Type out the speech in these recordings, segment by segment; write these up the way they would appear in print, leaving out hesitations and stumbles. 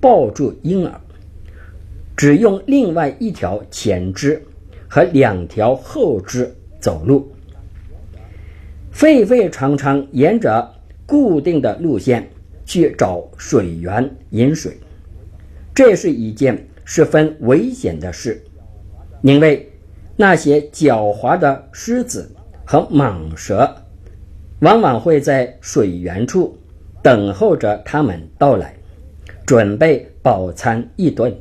抱住婴儿，只用另外一条前肢和2条后肢走路。狒狒常常沿着固定的路线去找水源饮水，这是一件十分危险的事，因为那些狡猾的狮子和蟒蛇往往会在水源处等候着它们到来，准备饱餐一顿。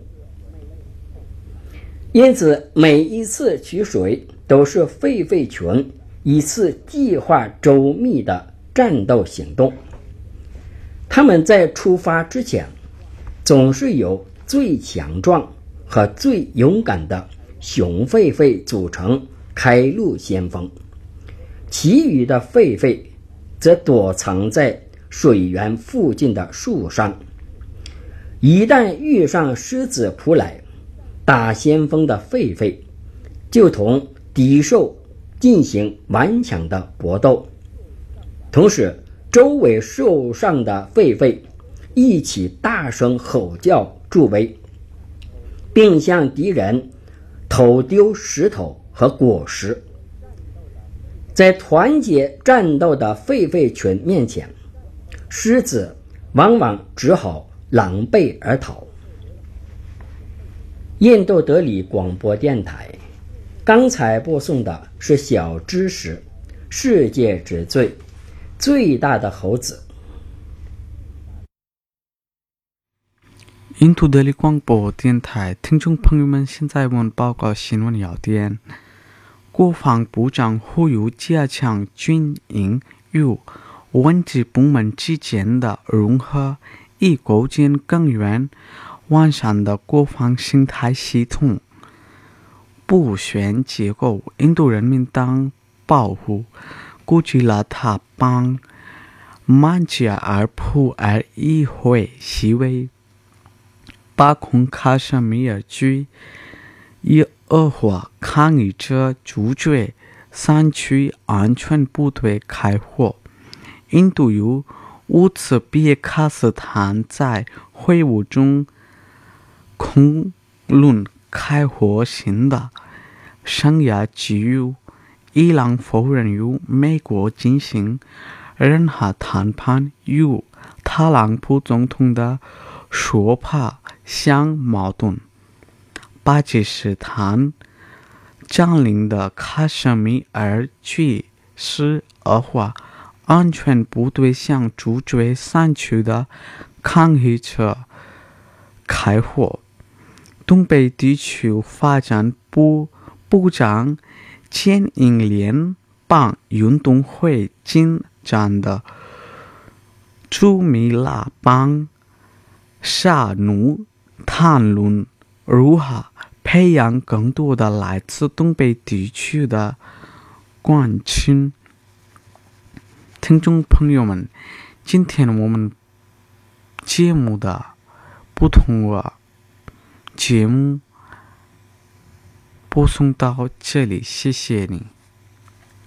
因此每一次取水都是狒狒群一次计划周密的战斗行动。他们在出发之前总是由最强壮和最勇敢的雄狒狒组成开路先锋，其余的狒狒则躲藏在水源附近的树上。一旦遇上狮子扑来，打先锋的狒狒就同敌兽进行顽强的搏斗，同时周围受伤的狒狒一起大声吼叫助威，并向敌人投丢石头和果实。在团结战斗的狒狒群面前，狮子往往只好狼狈而逃。印度德里广播电台刚才播送的是小知识，世界之最大的猴子。 印度德里广播电台听众朋友们，现在我们报告新闻要点。国防部长呼吁加强军营与文职部门之间的融合，以构建更完善的国防生态系统。部选结构，印度人民党保护古吉拉塔邦曼加尔普尔议会席位把控喀什米尔区以恶化抗议者拒绝山区安全部队开火。印度有5次比卡斯坦在会晤中恐论开火新的生涯机遇。伊朗否认与美国进行任何谈判，与特朗普总统的说法相矛盾。巴基斯坦占领的喀什米尔区是恶化，安全部队向拒绝山区的抗议者开火。东北地区发展部部长牵引联邦运动会进展的朱米拉邦沙努谈论如何培养更多的来自东北地区的冠军。听众朋友们，今天我们节目的不同的节目播送到这里，谢谢你。